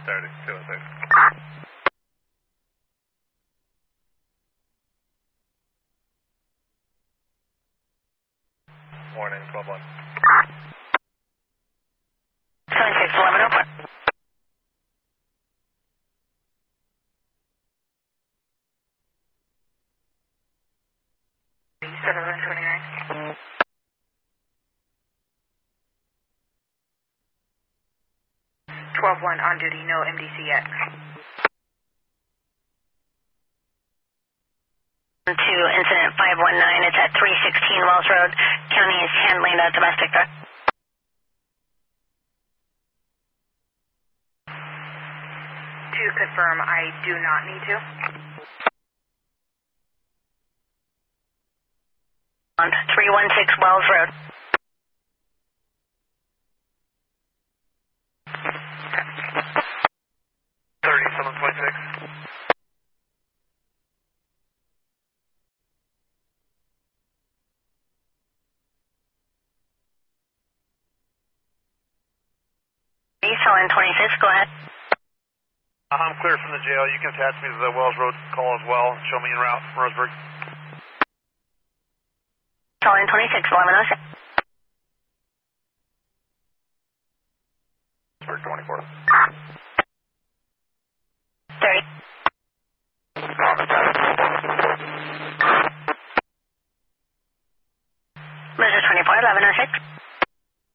30, 206. Morning, 12-1. 2611 open. One on duty, no MDC yet. 2 incident 519, it's at 316 Wells Road. County is handling a domestic threat. To confirm, I do not need to. On 316 Wells Road. Solid 26, go ahead. I'm clear from the jail. You can attach me to the Wells Road call as well. Show me en route from Roseburg. Solid 26, 1106. Roseburg 24. 30. Measure 24, 1106.